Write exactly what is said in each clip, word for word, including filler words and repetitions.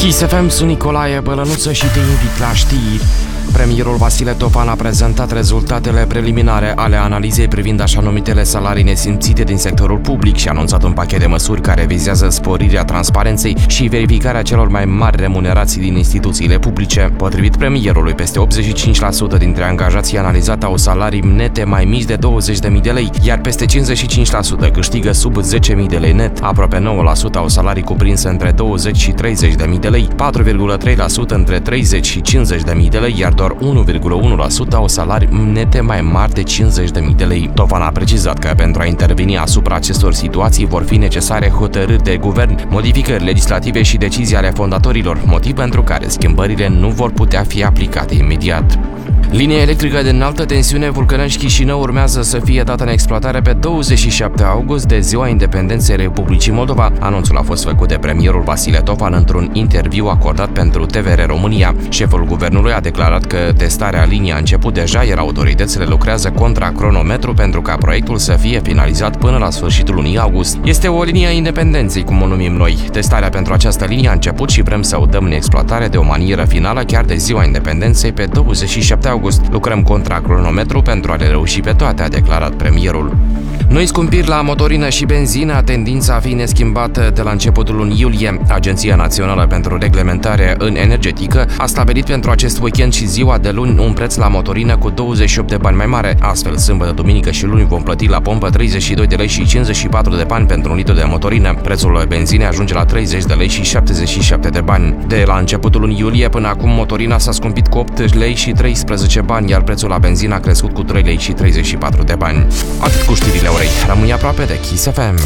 Kiss F M, sunt Nicolae Bălănuță și te invit la știri. Premierul Vasile Tofan a prezentat rezultatele preliminare ale analizei privind așa numitele salarii nesimțite din sectorul public și a anunțat un pachet de măsuri care vizează sporirea transparenței și verificarea celor mai mari remunerații din instituțiile publice. Potrivit premierului, peste optzeci și cinci la sută dintre angajații analizați au salarii nete mai mici de douăzeci de mii de lei, iar peste cincizeci și cinci la sută câștigă sub zece mii de lei net. Aproape nouă la sută au salarii cuprinse între douăzeci și treizeci de mii de lei, patru virgulă trei la sută între treizeci și cincizeci de mii de lei, iar doar unu virgulă unu la sută au salarii nete mai mari de cincizeci de mii de lei. Tofan a precizat că pentru a interveni asupra acestor situații vor fi necesare hotărâri de guvern, modificări legislative și decizii ale fondatorilor, motiv pentru care schimbările nu vor putea fi aplicate imediat. Linia electrică de înaltă tensiune Vulcănești-Chișinău urmează să fie dată în exploatare pe douăzeci și șapte august, de Ziua Independenței Republicii Moldova. Anunțul a fost făcut de premierul Vasile Tofan într-un interviu acordat pentru T V R România. Șeful guvernului a declarat că testarea liniei a început deja, iar autoritățile lucrează contra cronometru pentru ca proiectul să fie finalizat până la sfârșitul lunii august. Este o linie a independenței, cum o numim noi. Testarea pentru această linie a început și vrem să o dăm în exploatare de o manieră finală chiar de Ziua Independenței pe douăzeci și șapte august. Lucrăm contra cronometru pentru a le reuși pe toate, a declarat premierul. Noi scumpiri la motorină și benzină, tendința fiind neschimbată de la începutul lunii iulie. Agenția Națională pentru Reglementare în Energetică a stabilit pentru acest weekend și ziua de luni un preț la motorină cu douăzeci și opt de bani mai mare. Astfel, sâmbătă, duminică și luni vom plăti la pompă treizeci și doi de lei și cincizeci și patru de bani pentru un litru de motorină. Prețul benzinei ajunge la treizeci de lei și șaptezeci și șapte de bani. De la începutul lunii iulie până acum, motorina s-a scumpit cu opt lei și treisprezece bani, iar prețul la benzină a crescut cu trei lei și treizeci și patru de bani. Atât cu știrile orei. Rămâi aproape de Kiss F M.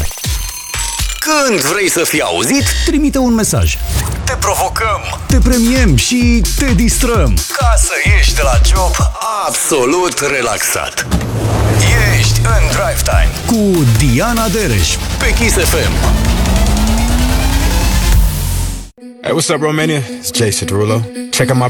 Când vrei să fii auzit, trimite un mesaj. Te provocăm, te premiem și te distrăm, ca să ieși de la job absolut relaxat. Ești în Drive Time cu Diana Dereș pe Kiss F M. Hey, what's up, Romania? It's Jason Derulo. Check out my